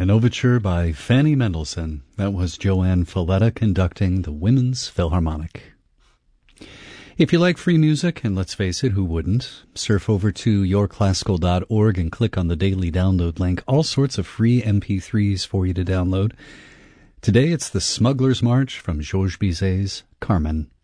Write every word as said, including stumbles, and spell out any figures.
An overture by Fanny Mendelssohn. That was Joanne Falletta conducting the Women's Philharmonic. If you like free music, and let's face it, who wouldn't, surf over to your classical dot org and click on the daily download link. All sorts of free M P threes for you to download. Today it's the Smuggler's March from Georges Bizet's Carmen.